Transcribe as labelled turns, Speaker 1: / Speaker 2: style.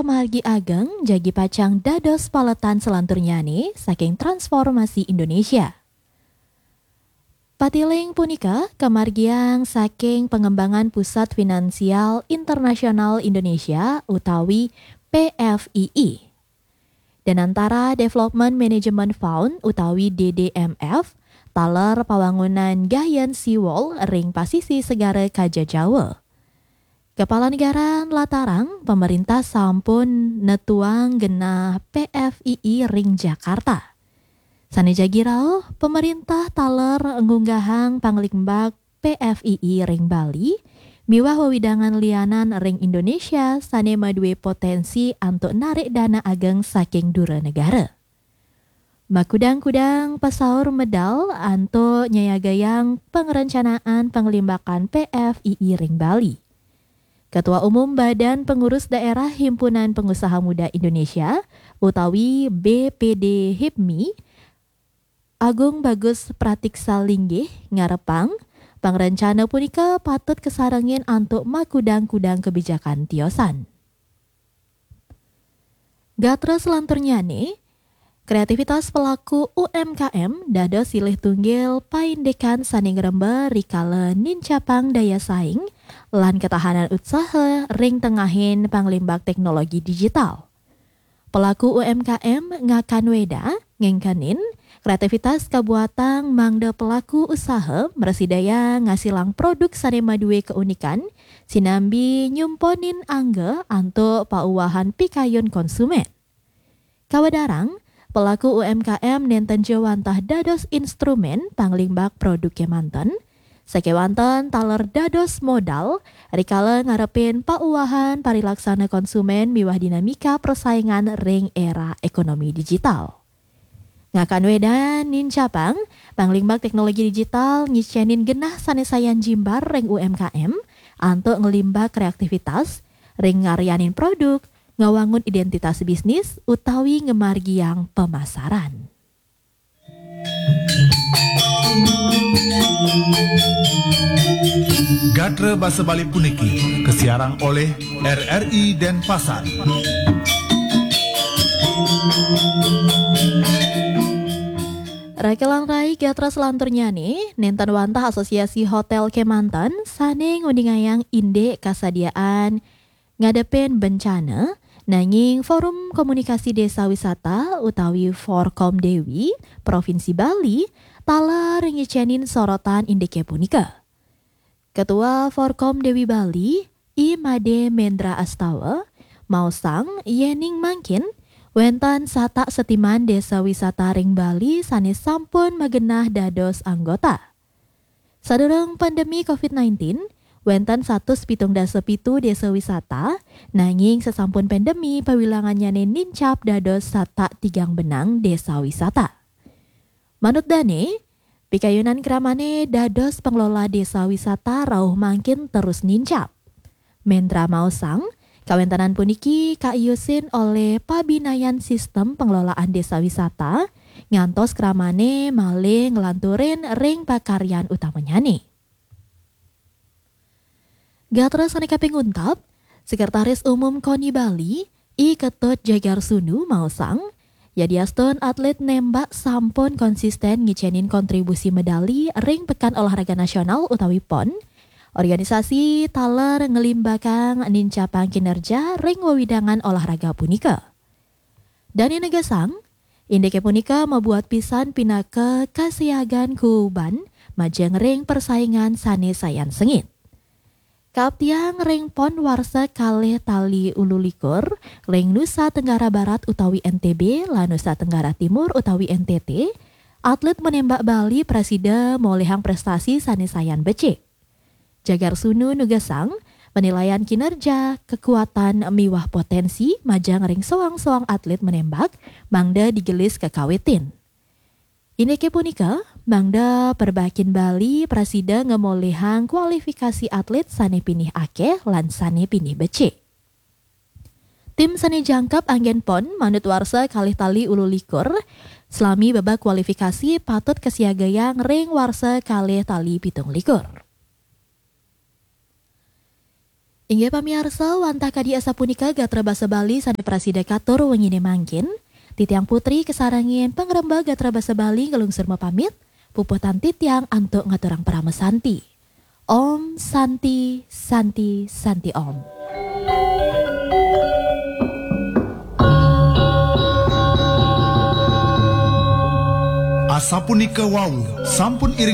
Speaker 1: margi ageng jagi pacang dados paletan selanturnyane saking transformasi Indonesia. Patiling punika kemargiang saking pengembangan Pusat Finansial Internasional Indonesia utawi PFII. Dan antara Development Management Fund utawi DDMF taler pawangunan gayan seawall ring pasisi segara Kaja Jawa. Kepala Negara latarang pemerintah sampun netuang genah PFII ring Jakarta. Saneja girao pemerintah taler ngunggahang panglimbak PFII ring Bali miwah wewidangan lianan ring Indonesia sane maduwe potensi untuk narik dana ageng saking dura negara. Makudang-kudang pasaur medal anto nyayagayang pengerencanaan penglimbakan PFII ring Bali. Ketua Umum Badan Pengurus Daerah Himpunan Pengusaha Muda Indonesia utawi BPD HIPMI Agung Bagus Pratiksa Linggih ngarepang pangrencana punika patut kesarengin antuk makudang-kudang kebijakan tiosan. Gatra selanturnyane kreativitas pelaku UMKM dados silih tunggil paindekan saning rembe rikala nincapang daya saing lan ketahanan usaha ring tengahin panglimbak teknologi digital. Pelaku UMKM ngakan weda ngengkanin kreativitas kabuatang mangda pelaku usaha mersidaya ngasilang produk sane maduwe keunikan sinambi nyumponin angge antuk pauwahan pikayun konsumen. Kawadarang pelaku UMKM nenten jawantah dados instrumen panglimbak produk kemanten, sakewanten taler dados modal, rikala ngarepin pauwahan parilaksana konsumen miwah dinamika persaingan ring era ekonomi digital. Ngakan wedan nincapang, panglimbak teknologi digital nyicenin genah sanesayan jimbar ring UMKM, antuk ngelimbak kreativitas, ring ngaryanin produk, ngawangun identitas bisnis utawi ngemargiang pemasaran.
Speaker 2: Gatra Basa Bali puniki kesiarang oleh RRI Denpasar.
Speaker 1: Rakelang rai gatra selanturnyane nenten wantah Asosiasi Hotel Kemanten sane ngundingayang inde kasadiaan ngadepin bencana. Nanging Forum Komunikasi Desa Wisata utawi Forkom Dewi Provinsi Bali talar ngecenin sorotan indeke punika. Ketua Forkom Dewi Bali I Made Mendra Astawa mausang yening mangkin wentan sata setiman Desa Wisata ring Bali sanes sampun magenah dados anggota. Sadurung pandemi COVID-19 wenten 177 desa wisata, nanging sesampun pandemi pawilangannya nincap dados sata tigang benang desa wisata. Manut dane, pikayunan keramane dados pengelola desa wisata rauh mangkin terus nincap. Mendra mausang, kawentanan puniki kaiyusin oleh pabinayan sistem pengelolaan desa wisata, ngantos keramane malih ngelanturin ring pakaryan utamanyane. Gatra saneka penguntap, Sekretaris Umum KONI Bali, I Ketut Jagarsunu mausang, yadiaston atlet nembak sampun konsisten ngicenin kontribusi medali ring Pekan Olahraga Nasional utawi PON, organisasi taler ngelimbakang nincapang kinerja ring wewidangan olahraga punika. Dani negasang, indeke punika membuat pisan pinaka kasiagan kuban majeng ring persaingan sane sayan sengit. Kaptiang ring PON warsa kalih tali ululikur, ring Nusa Tenggara Barat utawi NTB, lan Nusa Tenggara Timur utawi NTT, atlet menembak Bali presida molehang prestasi sanesayan becik. Jagarsunu nugasang, penilaian kinerja, kekuatan miwah potensi, majang ring soang-soang atlet menembak, mangda digelis kekawitin. Indeke punika, mangda perbakin Bali presida ngemolehang kualifikasi atlet sane pinih akeh lan sane pinih becik. Tim sane jangkap anggen PON manut warsa kalih tali ululikur, selami babak kualifikasi patut kesiagayang ring warsa kalih tali pitung likur. Inggih pamirsa, wantah kadi asa punika gatra basa Bali sane prasida katur wengine mangkin. Titiang putri kesarangin pangrembag gatra basa Bali ngelungsur pamit. Puputan titiang antuk ngaturang paramesanti. Om Santi Santi Santi Om.
Speaker 2: Asa punika wau sampun iring